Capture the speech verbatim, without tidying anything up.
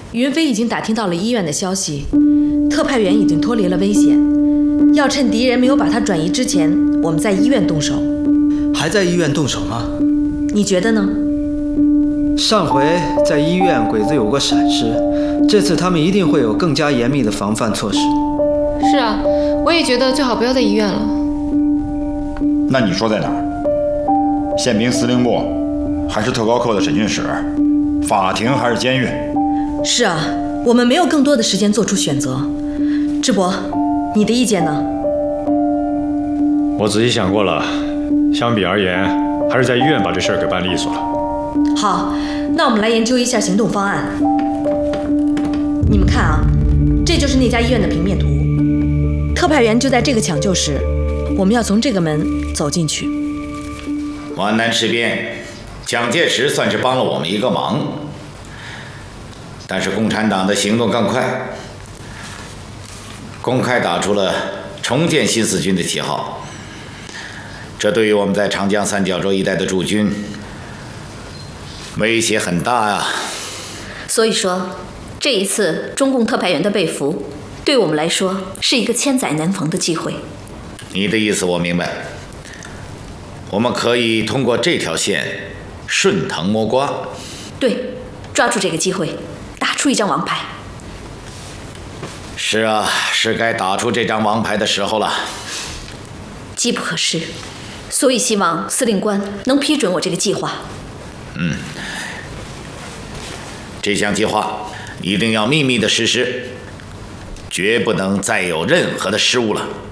云飞已经打听到了医院的消息，特派员已经脱离了危险。要趁敌人没有把他转移之前，我们在医院动手。 还在医院动手吗？ 你觉得呢？ 上回在医院鬼子有过闪失，这次他们一定会有更加严密的防范措施。 是啊，我也觉得最好不要在医院了。 那你说在哪儿？宪兵司令部，还是特高课的审讯室？法庭还是监狱？ 是啊，我们没有更多的时间做出选择。智博，你的意见呢？ 我仔细想过了，相比而言，还是在医院把这事儿给办利索了。 好，那我们来研究一下行动方案。你们看啊，这就是那家医院的平面图，特派员就在这个抢救室，我们要从这个门走进去。 皖南事变，蒋介石算是帮了我们一个忙，但是共产党的行动更快，公开打出了重建新四军的旗号，这对于我们在长江三角洲一带的驻军威胁很大呀。 所以说，这一次中共特派员的被俘，对我们来说是一个千载难逢的机会。 你的意思我明白，我们可以通过这条线顺藤摸瓜。 对，抓住这个机会，打出一张王牌。 是啊，是该打出这张王牌的时候了。 机不可失，所以希望司令官能批准我这个计划。 嗯，这项计划一定要秘密的实施，绝不能再有任何的失误了。